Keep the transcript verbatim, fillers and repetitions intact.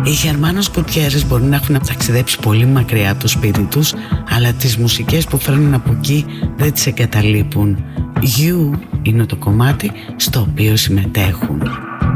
Οι Χερμάνος Γκουτιέρες μπορεί να έχουν ταξιδέψει πολύ μακριά από το σπίτι τους, αλλά τις μουσικές που φέρνουν από εκεί δεν τις εγκαταλείπουν. You είναι το κομμάτι στο οποίο συμμετέχουν.